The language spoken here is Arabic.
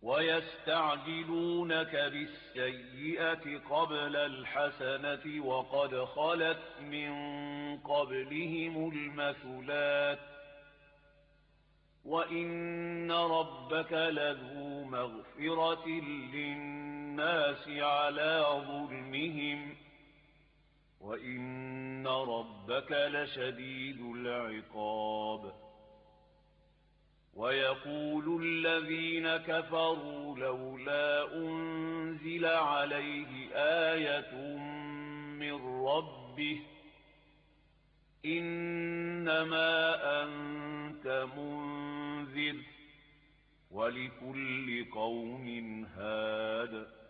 ويستعجلونك بالسيئة قبل الحسنة وقد خلت من قبلهم المثلات وإن ربك لذو مغفرة للناس على ظلمهم وإن ربك لشديد العقاب. ويقول الذين كفروا لولا أنزل عليه آية من ربه إنما أنت منذر ولكل قوم هاد.